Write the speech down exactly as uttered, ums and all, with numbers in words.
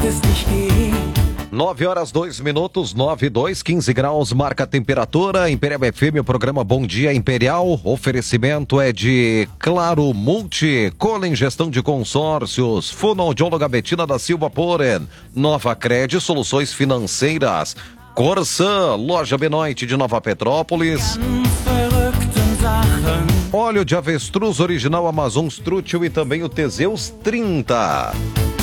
nove horas, dois minutos, nove e dois, quinze graus, marca a temperatura. Imperial F M, o programa Bom Dia Imperial. Oferecimento é de Claro Multi, Colen Gestão de Consórcios, Fonoaudióloga Betina da Silva Poren, Nova Cred, Soluções Financeiras, Corsã, Loja Benoit de Nova Petrópolis, óleo de avestruz original Amazon Strútil e também o Teseus trinta.